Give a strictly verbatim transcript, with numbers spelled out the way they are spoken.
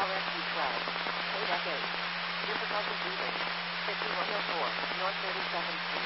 R S U twelve. eight F eight. Difficulty breathing. fifty-one oh four. North thirty-second Street.